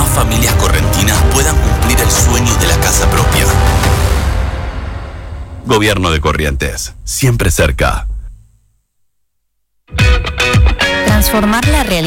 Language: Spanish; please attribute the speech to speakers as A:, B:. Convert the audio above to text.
A: más familias correntinas puedan cumplir el sueño de la casa propia. Gobierno de Corrientes, siempre cerca.
B: Transformar la realidad